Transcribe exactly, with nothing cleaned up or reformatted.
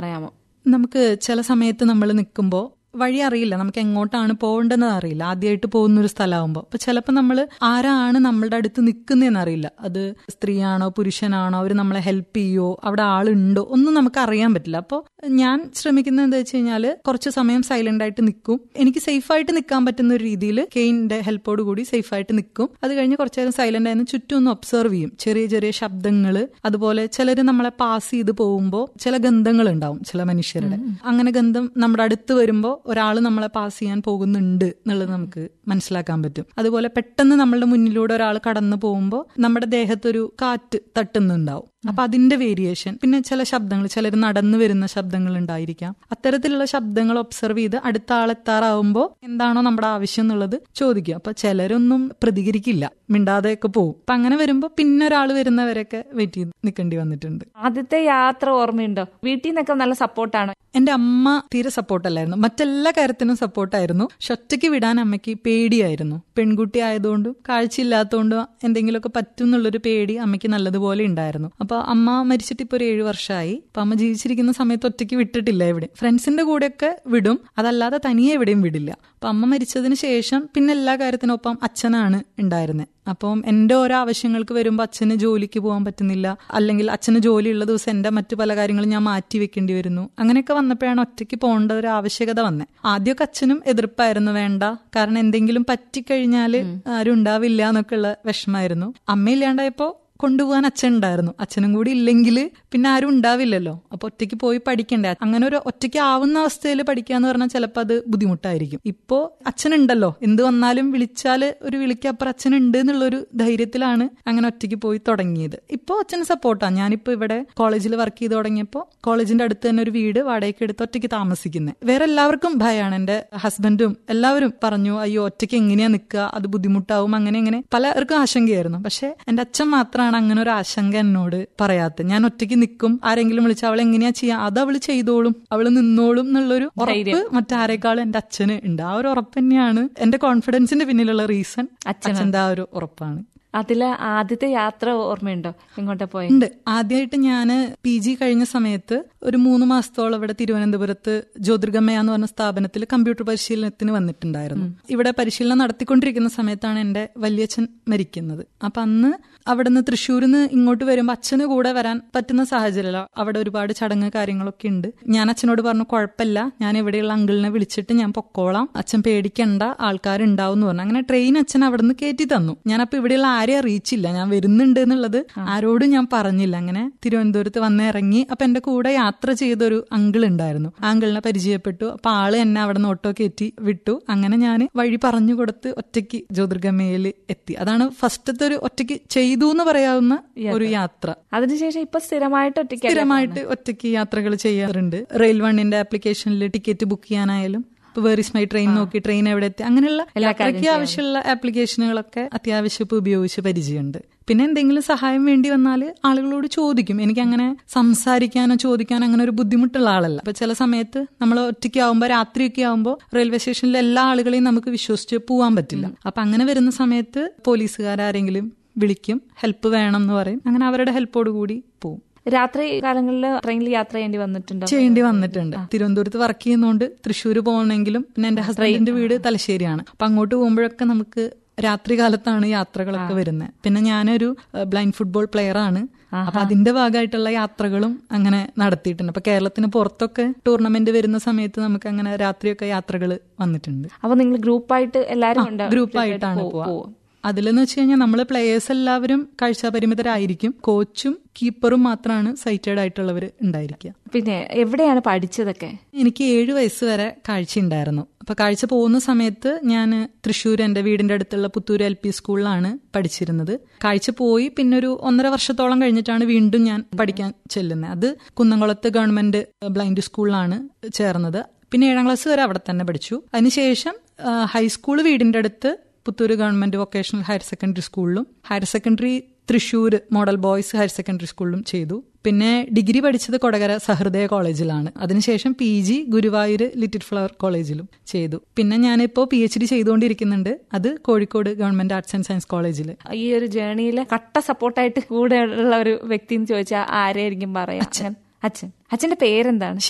പറയാമോ? നമുക്ക് ചില സമയത്ത് നമ്മൾ നിൽക്കുമ്പോൾ വഴി അറിയില്ല, നമുക്ക് എങ്ങോട്ടാണ് പോകേണ്ടതെന്ന് അറിയില്ല, ആദ്യമായിട്ട് പോകുന്നൊരു സ്ഥലമാകുമ്പോൾ. അപ്പൊ ചിലപ്പോൾ നമ്മൾ ആരാണ് നമ്മളുടെ അടുത്ത് നിൽക്കുന്നതെന്ന് അറിയില്ല. അത് സ്ത്രീയാണോ പുരുഷനാണോ, അവർ നമ്മളെ ഹെൽപ്പ് ചെയ്യോ, അവിടെ ആളുണ്ടോ, ഒന്നും നമുക്ക് അറിയാൻ പറ്റില്ല. അപ്പോൾ ഞാൻ ശ്രമിക്കുന്നത് എന്താ വെച്ച് കഴിഞ്ഞാൽ കുറച്ച് സമയം സൈലന്റ് ആയിട്ട് നിൽക്കും. എനിക്ക് സേഫായിട്ട് നിൽക്കാൻ പറ്റുന്ന ഒരു രീതിയിൽ കെയിന്റെ ഹെൽപ്പോട് കൂടി സേഫായിട്ട് നിൽക്കും. അത് കഴിഞ്ഞ് കുറച്ചു നേരം സൈലന്റ് ആയിരുന്നു ചുറ്റും ഒന്ന് ഒബ്സർവ് ചെയ്യും. ചെറിയ ചെറിയ ശബ്ദങ്ങൾ, അതുപോലെ ചിലർ നമ്മളെ പാസ് ചെയ്ത് പോകുമ്പോൾ ചില ഗന്ധങ്ങൾ ഉണ്ടാവും ചില മനുഷ്യരുടെ. അങ്ങനെ ഗന്ധം നമ്മുടെ അടുത്ത് വരുമ്പോൾ ഒരാൾ നമ്മളെ പാസ് ചെയ്യാൻ പോകുന്നുണ്ട് എന്നുള്ളത് നമുക്ക് മനസ്സിലാക്കാൻ പറ്റും. അതുപോലെ പെട്ടെന്ന് നമ്മളുടെ മുന്നിലൂടെ ഒരാൾ കടന്നു പോകുമ്പോൾ നമ്മുടെ ദേഹത്തൊരു കാറ്റ് തട്ടുന്നുണ്ടാവും. അപ്പൊ അതിന്റെ വേരിയേഷൻ. പിന്നെ ചില ശബ്ദങ്ങൾ, ചിലർ നടന്നു വരുന്ന ശബ്ദങ്ങൾ ഉണ്ടായിരിക്കാം. അത്തരത്തിലുള്ള ശബ്ദങ്ങൾ ഒബ്സർവ് ചെയ്ത് അടുത്ത ആളെത്താറാവുമ്പോൾ എന്താണോ നമ്മുടെ ആവശ്യം എന്നുള്ളത് ചോദിക്കുക. അപ്പൊ ചിലരൊന്നും പ്രതികരിക്കില്ല, മിണ്ടാതെയൊക്കെ പോകും. അപ്പൊ അങ്ങനെ വരുമ്പോൾ പിന്നെ ഒരാൾ വരുന്നവരൊക്കെ വെയിറ്റ് ചെയ്ത് നിൽക്കേണ്ടി വന്നിട്ടുണ്ട്. ആദ്യത്തെ യാത്ര ഓർമ്മയുണ്ടോ? വീട്ടിൽ നിന്നൊക്കെ നല്ല സപ്പോർട്ടാണോ? എന്റെ അമ്മ തീരെ സപ്പോർട്ടല്ലായിരുന്നു, മറ്റെല്ലാ കാര്യത്തിനും സപ്പോർട്ടായിരുന്നു. പക്ഷെ ഒറ്റയ്ക്ക് വിടാൻ അമ്മയ്ക്ക് പേടിയായിരുന്നു. പെൺകുട്ടി ആയതുകൊണ്ടും കാഴ്ചയില്ലാത്തതുകൊണ്ടും എന്തെങ്കിലുമൊക്കെ പറ്റും എന്നുള്ളൊരു പേടി അമ്മയ്ക്ക് നല്ലതുപോലെ ഉണ്ടായിരുന്നു. അപ്പൊ അമ്മ മരിച്ചിട്ട് ഇപ്പൊ ഒരു ഏഴു വർഷമായി. അപ്പൊ അമ്മ ജീവിച്ചിരിക്കുന്ന സമയത്ത് ഒറ്റയ്ക്ക് വിട്ടിട്ടില്ല എവിടെ. ഫ്രണ്ട്സിന്റെ കൂടെയൊക്കെ വിടും, അതല്ലാതെ തനിയെ എവിടെയും വിടില്ല. അപ്പൊ അമ്മ മരിച്ചതിന് ശേഷം പിന്നെ എല്ലാ കാര്യത്തിനൊപ്പം അച്ഛനാണ് ഉണ്ടായിരുന്നത്. അപ്പം എന്റെ ഓരോ ആവശ്യങ്ങൾക്ക് വരുമ്പോൾ അച്ഛന് ജോലിക്ക് പോകാൻ പറ്റുന്നില്ല, അല്ലെങ്കിൽ അച്ഛന് ജോലിയുള്ള ദിവസം എന്റെ മറ്റു പല കാര്യങ്ങളും ഞാൻ മാറ്റി വെക്കേണ്ടി വരുന്നു. അങ്ങനെയൊക്കെ വന്നപ്പോഴാണ് ഒറ്റയ്ക്ക് പോകേണ്ട ഒരു ആവശ്യകത വന്നത്. ആദ്യമൊക്കെ അച്ഛനും എതിർപ്പായിരുന്നു, വേണ്ട, കാരണം എന്തെങ്കിലും പറ്റിക്കഴിഞ്ഞാല് ആരും ഉണ്ടാവില്ല എന്നൊക്കെ ഉള്ള വിഷമായിരുന്നു. അമ്മയില്ലാണ്ടായപ്പോ കൊണ്ടുപോകാൻ അച്ഛൻ ഉണ്ടായിരുന്നു. അച്ഛനും കൂടി ഇല്ലെങ്കിൽ പിന്നെ ആരും ഉണ്ടാവില്ലല്ലോ. അപ്പൊ ഒറ്റയ്ക്ക് പോയി പഠിക്കണ്ടേ. അങ്ങനെ ഒരു ഒറ്റയ്ക്ക് ആവുന്ന അവസ്ഥയിൽ പഠിക്കാന്ന് പറഞ്ഞാൽ ചിലപ്പോൾ അത് ബുദ്ധിമുട്ടായിരിക്കും. ഇപ്പോ അച്ഛനുണ്ടല്ലോ, എന്ത് വന്നാലും വിളിച്ചാല് ഒരു വിളിക്കപ്പുറം അച്ഛനുണ്ട് എന്നുള്ളൊരു ധൈര്യത്തിലാണ് അങ്ങനെ ഒറ്റയ്ക്ക് പോയി തുടങ്ങിയത്. ഇപ്പോ അച്ഛന് സപ്പോർട്ടാണ്. ഞാനിപ്പോ ഇവിടെ കോളേജിൽ വർക്ക് ചെയ്ത് തുടങ്ങിയപ്പോൾ കോളേജിന്റെ അടുത്ത് തന്നെ ഒരു വീട് വാടകയ്ക്ക് എടുത്ത് ഒറ്റയ്ക്ക് താമസിക്കുന്നത്. വേറെ എല്ലാവർക്കും ഭയമാണ്. എന്റെ ഹസ്ബൻഡും എല്ലാവരും പറഞ്ഞു, അയ്യോ ഒറ്റയ്ക്ക് എങ്ങനെയാ നിൽക്കുക, അത് ബുദ്ധിമുട്ടാവും, അങ്ങനെ അങ്ങനെ പലർക്കും ആശങ്കയായിരുന്നു. പക്ഷെ എന്റെ അച്ഛൻ മാത്രമാണ് അങ്ങനെ ഒരു ആശങ്ക എന്നോട് പറയാത്തത്. ഞാൻ ഒറ്റയ്ക്ക് നിൽക്കും, ആരെങ്കിലും വിളിച്ചാൽ അവൾ എങ്ങനെയാ ചെയ്യാ, അത് അവള് ചെയ്തോളും, അവള് നിന്നോളും എന്നുള്ളൊരു ഉറപ്പ് മറ്റാരെക്കാളും എന്റെ അച്ഛന് ഉണ്ട്. ആ ഒരു ഉറപ്പ് തന്നെയാണ് എന്റെ കോൺഫിഡൻസിന്റെ പിന്നിലുള്ള റീസൺ. അച്ഛന്റെ ആ ഒരു ഉറപ്പാണ്. അതില് ആദ്യത്തെ യാത്ര ഓർമ്മയുണ്ടോ? എങ്ങോട്ടാ പോയി? ഉണ്ട്. ആദ്യമായിട്ട് ഞാന് പി ജി കഴിഞ്ഞ സമയത്ത് ഒരു മൂന്ന് മാസത്തോളം ഇവിടെ തിരുവനന്തപുരത്ത് ജ്യോതിർഗമയ എന്ന് പറഞ്ഞ സ്ഥാപനത്തിൽ കമ്പ്യൂട്ടർ പരിശീലനത്തിന് വന്നിട്ടുണ്ടായിരുന്നു. ഇവിടെ പരിശീലനം നടത്തിക്കൊണ്ടിരിക്കുന്ന സമയത്താണ് എന്റെ വലിയച്ഛൻ മരിക്കുന്നത്. അപ്പൊ അന്ന് അവിടെ നിന്ന് തൃശ്ശൂരിൽ നിന്ന് ഇങ്ങോട്ട് വരുമ്പോൾ അച്ഛന് കൂടെ വരാൻ പറ്റുന്ന സാഹചര്യമല്ല. അവിടെ ഒരുപാട് ചടങ്ങ് കാര്യങ്ങളൊക്കെ ഉണ്ട്. ഞാൻ അച്ഛനോട് പറഞ്ഞു, കുഴപ്പമില്ല, ഞാൻ ഇവിടെയുള്ള അങ്കിളിനെ വിളിച്ചിട്ട് ഞാൻ പൊക്കോളാം, അച്ഛൻ പേടിക്കണ്ട, ആൾക്കാരുണ്ടാവും എന്ന് പറഞ്ഞു. അങ്ങനെ ട്രെയിൻ അച്ഛൻ അവിടെ നിന്ന് കയറ്റി തന്നു. ഞാനപ്പോ ഇവിടെയുള്ള ആരെയും അറിയിച്ചില്ല ഞാൻ വരുന്നുണ്ട് എന്നുള്ളത്, ആരോടും ഞാൻ പറഞ്ഞില്ല. അങ്ങനെ തിരുവനന്തപുരത്ത് വന്ന് ഇറങ്ങി. അപ്പൊ എന്റെ കൂടെ യാത്ര ചെയ്തൊരു അങ്കിൾ ഉണ്ടായിരുന്നു. ആ അങ്കിളിനെ പരിചയപ്പെട്ടു. അപ്പൊ ആള് എന്നെ അവിടെ നിന്ന് ഓട്ടോ കയറ്റി വിട്ടു. അങ്ങനെ ഞാൻ വഴി പറഞ്ഞു കൊടുത്ത് ഒറ്റയ്ക്ക് ജ്യോതിർഗമയിൽ എത്തി. അതാണ് ഫസ്റ്റത്തെ ഒരു ഒറ്റയ്ക്ക് ചെയ്തു എന്ന് പറയാവുന്ന ഒരു യാത്ര. അതിനുശേഷം ഇപ്പൊ സ്ഥിരമായിട്ട് ഒറ്റയ്ക്ക് സ്ഥിരമായിട്ട് ഒറ്റയ്ക്ക് യാത്രകൾ ചെയ്യാറുണ്ട്. റെയിൽ വണ്ണിന്റെ ആപ്ലിക്കേഷനിൽ ടിക്കറ്റ് ബുക്ക് ചെയ്യാനായാലും, ഇപ്പൊ വേർ ഇസ് മൈ ട്രെയിൻ നോക്കി ട്രെയിൻ എവിടെ എത്തി, അങ്ങനെയുള്ള യാത്രയ്ക്ക് ആവശ്യമുള്ള ആപ്ലിക്കേഷനുകളൊക്കെ അത്യാവശ്യം ഇപ്പൊ ഉപയോഗിച്ച് പരിചയമുണ്ട്. പിന്നെ എന്തെങ്കിലും സഹായം വേണ്ടി വന്നാൽ ആളുകളോട് ചോദിക്കും. എനിക്ക് അങ്ങനെ സംസാരിക്കാനോ ചോദിക്കാനോ അങ്ങനെ ഒരു ബുദ്ധിമുട്ടുള്ള ആളല്ല. അപ്പൊ ചില സമയത്ത് നമ്മൾ ഒറ്റയ്ക്ക് ആവുമ്പോൾ, രാത്രിയൊക്കെ ആവുമ്പോൾ റെയിൽവേ സ്റ്റേഷനിലെ എല്ലാ ആളുകളെയും നമുക്ക് വിശ്വസിച്ച് പോകാൻ പറ്റില്ല. അപ്പൊ അങ്ങനെ വരുന്ന സമയത്ത് പോലീസുകാരെങ്കിലും വിളിക്കും, ഹെൽപ്പ് വേണം എന്ന് പറയും. അങ്ങനെ അവരുടെ ഹെൽപ്പോട് കൂടി പോവും. രാത്രി കാലങ്ങളിൽ ട്രെയിനിൽ യാത്ര ചെയ്യേണ്ടി വന്നിട്ടുണ്ട്? ചെയ്യേണ്ടി വന്നിട്ടുണ്ട്. തിരുവനന്തപുരത്ത് വർക്ക് ചെയ്യുന്നതുകൊണ്ട് തൃശ്ശൂർ പോകണമെങ്കിലും, പിന്നെ എന്റെ ഹസ്ബൻഡിന്റെ വീട് തലശ്ശേരിയാണ്. അപ്പൊ അങ്ങോട്ട് പോകുമ്പോഴൊക്കെ നമുക്ക് രാത്രി കാലത്താണ് യാത്രകളൊക്കെ വരുന്നത്. പിന്നെ ഞാനൊരു ബ്ലൈൻഡ് ഫുട്ബോൾ പ്ലെയർ ആണ്. അപ്പൊ അതിന്റെ ഭാഗമായിട്ടുള്ള യാത്രകളും അങ്ങനെ നടത്തിയിട്ടുണ്ട്. അപ്പൊ കേരളത്തിന് പുറത്തൊക്കെ ടൂർണമെന്റ് വരുന്ന സമയത്ത് നമുക്ക് അങ്ങനെ രാത്രിയൊക്കെ യാത്രകൾ വന്നിട്ടുണ്ട്. അപ്പൊ നിങ്ങൾ ഗ്രൂപ്പായിട്ട് എല്ലാവരും ഗ്രൂപ്പായിട്ടാണ് പോവാ. അതിലെന്ന് വെച്ച് കഴിഞ്ഞാൽ നമ്മള് പ്ലേയേഴ്സ് എല്ലാവരും കാഴ്ചാപരിമിതരായിരിക്കും. കോച്ചും കീപ്പറും മാത്രമാണ് സൈറ്റഡ് ആയിട്ടുള്ളവർ ഉണ്ടായിരിക്കുക. പിന്നെ എവിടെയാണ് പഠിച്ചതൊക്കെ? എനിക്ക് ഏഴു വയസ്സ് വരെ കാഴ്ച ഉണ്ടായിരുന്നു. അപ്പൊ കാഴ്ച പോകുന്ന സമയത്ത് ഞാൻ തൃശ്ശൂർ എന്റെ വീടിന്റെ അടുത്തുള്ള പുത്തൂര് എൽ പി സ്കൂളിലാണ് പഠിച്ചിരുന്നത്. കാഴ്ച പോയി പിന്നെ ഒരു ഒന്നര വർഷത്തോളം കഴിഞ്ഞിട്ടാണ് വീണ്ടും ഞാൻ പഠിക്കാൻ ചെല്ലുന്നത്. അത് കുന്നംകുളത്ത് ഗവൺമെന്റ് ബ്ലൈൻഡ് സ്കൂളിലാണ് ചേർന്നത്. പിന്നെ ഏഴാം ക്ലാസ് വരെ അവിടെ തന്നെ പഠിച്ചു. അതിനുശേഷം ഹൈസ്കൂൾ വീടിന്റെ അടുത്ത് Puthur government vocational higher secondary സ്കൂളിലും, higher secondary Thrissur model boys higher secondary സ്കൂളിലും ചെയ്തു. പിന്നെ ഡിഗ്രി പഠിച്ചത് കൊടകര സഹൃദയ കോളേജിലാണ്. അതിനുശേഷം P G Guruvayur little flower കോളേജിലും ചെയ്തു. പിന്നെ ഞാനിപ്പോ പി എച്ച് ഡി ചെയ്തുകൊണ്ടിരിക്കുന്നുണ്ട്. അത് Kozhikode government arts and science കോളേജിൽ. ഈ ഒരു ജേർണിയിൽ കട്ട സപ്പോർട്ടായിട്ട് കൂടെ ഉള്ള ഒരു വ്യക്തി എന്ന് ചോദിച്ചാൽ ആരെയായിരിക്കും പറയാ? അച്ഛൻ. അച്ഛൻ അച്ഛന്റെ പേരെന്താണ്?